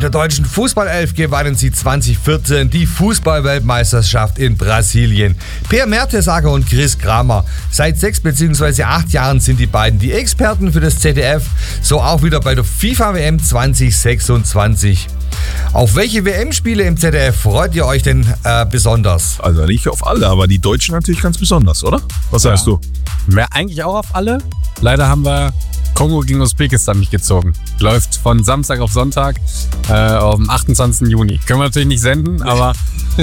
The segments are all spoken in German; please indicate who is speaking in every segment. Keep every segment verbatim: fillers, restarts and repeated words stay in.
Speaker 1: der deutschen Fußballelf gewannen sie zwanzig vierzehn die Fußballweltmeisterschaft in Brasilien. Per Mertesacker und Chris Kramer. Seit sechs bzw. acht Jahren sind die beiden die Experten für das Z D F, so auch wieder bei der FIFA-W M zwanzig sechsundzwanzig. Auf welche W M-Spiele im Z D F freut ihr euch denn äh, besonders?
Speaker 2: Also nicht auf alle, aber die Deutschen natürlich ganz besonders, oder? Was sagst
Speaker 3: Ja.
Speaker 2: du?
Speaker 3: Wäre eigentlich auch auf alle. Leider haben wir Kongo gegen Usbekistan nicht gezogen. Läuft von Samstag auf Sonntag äh, auf dem achtundzwanzigsten Juni. Können wir natürlich nicht senden, aber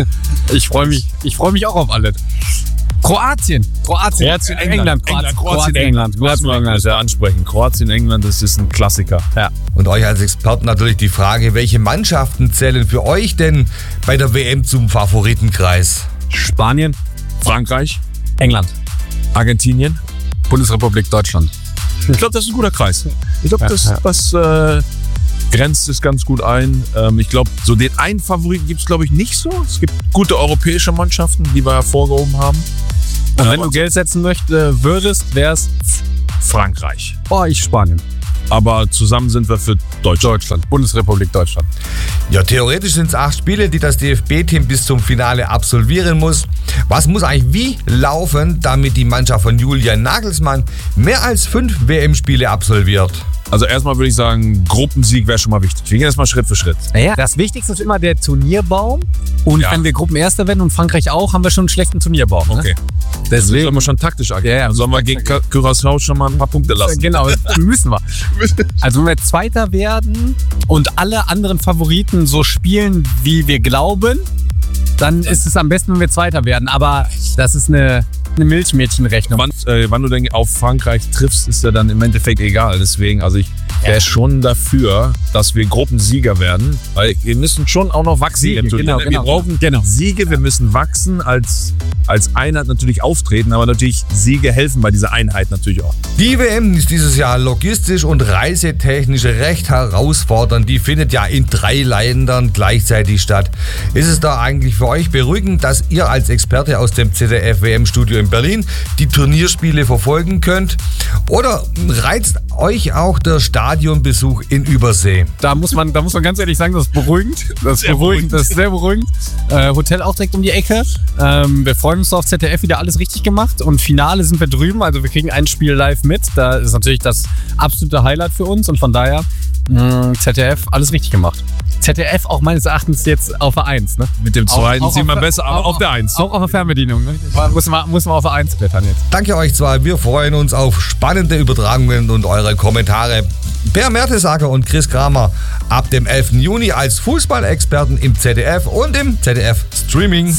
Speaker 3: ich freue mich, ich freue mich auch auf alle. Kroatien. Kroatien.
Speaker 2: Kroatien,
Speaker 3: England.
Speaker 2: England.
Speaker 3: Kroatien,
Speaker 2: Kroatien,
Speaker 3: England.
Speaker 2: Kroatien,
Speaker 3: Kroatien,
Speaker 2: England. Ja, ansprechen. Kroatien, England, das ist ein Klassiker.
Speaker 3: Ja.
Speaker 1: Und euch als Experten natürlich die Frage, welche Mannschaften zählen für euch denn bei der W M zum Favoritenkreis?
Speaker 3: Spanien,
Speaker 2: Frankreich,
Speaker 3: England,
Speaker 2: Argentinien.
Speaker 3: Bundesrepublik Deutschland.
Speaker 2: Ich glaube, das ist ein guter Kreis. Ich glaube,
Speaker 3: Ja,
Speaker 2: das,
Speaker 3: ja.
Speaker 2: das äh, grenzt es ganz gut ein. Ähm, ich glaube, so den einen Favoriten gibt es, glaube ich, nicht so. Es gibt gute europäische Mannschaften, die wir hervorgehoben haben.
Speaker 3: Und wenn du Geld setzen möchtest, würdest, wär's
Speaker 2: Frankreich.
Speaker 3: oh, ich Spanien.
Speaker 2: Aber zusammen sind wir für Deutschland.
Speaker 3: Deutschland, Bundesrepublik Deutschland.
Speaker 1: Ja, theoretisch sind es acht Spiele, die das D F B-Team bis zum Finale absolvieren muss. Was muss eigentlich wie laufen, damit die Mannschaft von Julian Nagelsmann mehr als fünf W M-Spiele absolviert?
Speaker 2: Also erstmal würde ich sagen, Gruppensieg wäre schon mal wichtig. Wir gehen erstmal Schritt für Schritt.
Speaker 3: Naja, das Wichtigste ist immer der Turnierbaum. Und
Speaker 2: Ja.
Speaker 3: wenn wir Gruppenerster werden und Frankreich auch, haben wir schon einen schlechten Turnierbaum. Ne?
Speaker 2: Okay.
Speaker 3: Deswegen
Speaker 2: Sollen wir schon taktisch agieren?
Speaker 3: Ja, ja.
Speaker 2: Dann sollen wir gegen Ka- Curaçao schon mal ein paar Punkte lassen.
Speaker 3: Genau, müssen wir. Also wenn wir Zweiter werden und alle anderen Favoriten so spielen, wie wir glauben, dann ist es am besten, wenn wir Zweiter werden. Aber das ist eine, eine Milchmädchenrechnung.
Speaker 2: Wann, äh, wann du denn auf Frankreich triffst, ist ja dann im Endeffekt egal. Deswegen, also ich wäre schon dafür, dass wir Gruppensieger werden. Weil wir müssen schon auch noch wachsen.
Speaker 3: Siege,
Speaker 2: im Turnier.
Speaker 3: genau,
Speaker 2: wir
Speaker 3: genau.
Speaker 2: brauchen
Speaker 3: Genau.
Speaker 2: Siege, wir müssen wachsen, als, als Einheit natürlich auftreten. Aber natürlich Siege helfen bei dieser Einheit natürlich auch.
Speaker 1: Die W M ist dieses Jahr logistisch und reisetechnisch recht herausfordernd. Die findet ja in drei Ländern gleichzeitig statt. Ist es da eigentlich für euch beruhigend, dass ihr als Experte aus dem Z D F-W M-Studio in Berlin die Turnierspiele verfolgen könnt? Oder reizt euch auch der Stadionbesuch in Übersee?
Speaker 3: Da muss man, da muss man ganz ehrlich sagen, das ist beruhigend. Das ist
Speaker 2: Sehr
Speaker 3: beruhigend, das ist sehr beruhigend. Äh, Hotel auch direkt um die Ecke. Ähm, wir freuen uns auf Z D F, wieder alles richtig gemacht. Und Finale sind wir drüben, also wir kriegen ein Spiel live mit. Da ist natürlich das absolute Highlight für uns und von daher mh, Z D F, alles richtig gemacht. Z D F auch meines Erachtens jetzt auf der eins, ne?
Speaker 2: Mit dem zweiten
Speaker 3: Auch-
Speaker 2: sieht
Speaker 3: auch
Speaker 2: man
Speaker 3: auf-
Speaker 2: besser, aber
Speaker 3: auch-
Speaker 2: auf der Eins.
Speaker 3: Auch auf der Fernbedienung, ne? Muss man, muss man auf der eins klettern jetzt.
Speaker 1: Danke euch zwei. Wir freuen uns auf spannende Übertragungen und eure Kommentare. Per Mertesacker und Chris Kramer ab dem elften Juni als Fußballexperten im Z D F und im Z D F Streaming.